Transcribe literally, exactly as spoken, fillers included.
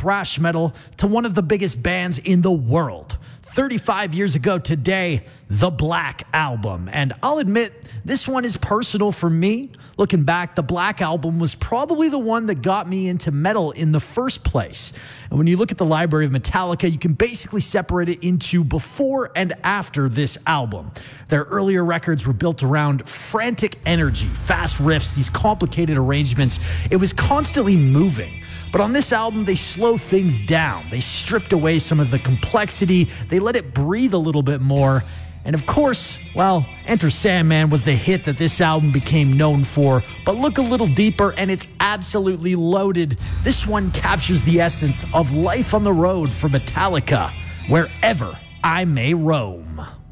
thrash metal to one of the biggest bands in the world. thirty-five years ago today, the Black Album. And I'll admit, this one is personal for me. Looking back, the Black Album was probably the one that got me into metal in the first place. And when you look at the library of Metallica, you can basically separate it into before and after this album. Their earlier records were built around frantic energy, fast riffs, these complicated arrangements. It was constantly moving. But on this album, they slow things down. They stripped away some of the complexity. They let it breathe a little bit more. And of course, well, Enter Sandman was the hit that this album became known for. But look a little deeper and it's absolutely loaded. This one captures the essence of life on the road for Metallica, Wherever I May Roam.